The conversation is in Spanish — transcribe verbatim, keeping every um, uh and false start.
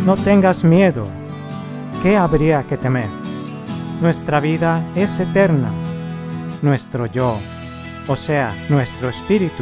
No tengas miedo. ¿Qué habría que temer? Nuestra vida es eterna. Nuestro yo, o sea, nuestro espíritu,